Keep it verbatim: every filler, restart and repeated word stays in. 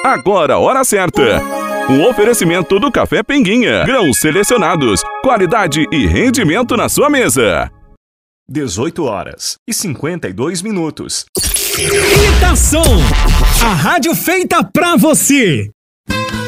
Agora a hora certa. Um oferecimento do Café Pinguinha. Grãos selecionados, qualidade e rendimento na sua mesa. dezoito horas e cinquenta e dois minutos. Imitação, a rádio feita pra você.